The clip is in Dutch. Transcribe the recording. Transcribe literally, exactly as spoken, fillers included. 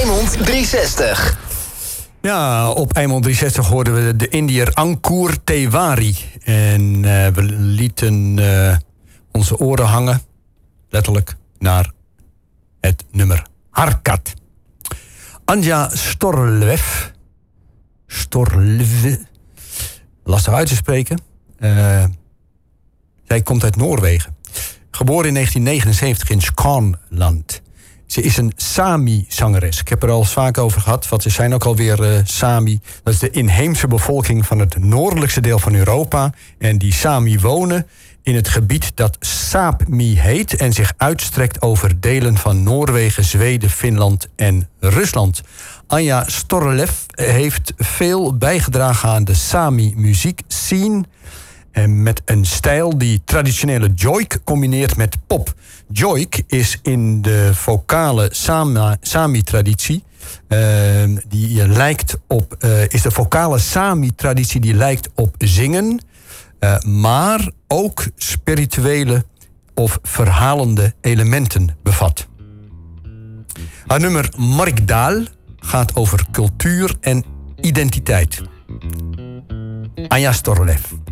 Eimond driehonderdzestig. Ja, op Eimond driehonderdzestig hoorden we de Indiër Ankur Tewari. En uh, we lieten uh, onze oren hangen, letterlijk, naar het nummer Harkat. Anja Storlev. Storlev. Lastig uit te spreken. Uh, zij komt uit Noorwegen. Geboren in negentien negenenzeventig in Skånland. Ze is een Sami-zangeres. Ik heb er al eens vaak over gehad. Want ze zijn ook alweer uh, Sami. Dat is de inheemse bevolking van het noordelijkste deel van Europa. En die Sami wonen in het gebied dat Sápmi heet en zich uitstrekt over delen van Noorwegen, Zweden, Finland en Rusland. Anja Storlev heeft veel bijgedragen aan de Sami-muziekscene. En met een stijl die traditionele joik combineert met pop. Joik is in de vocale Sami-traditie. Uh, die lijkt op. Uh, is de vocale Sami-traditie die lijkt op zingen. Uh, maar ook spirituele of verhalende elementen bevat. Haar nummer Markdal gaat over cultuur en identiteit. Anja Storlev.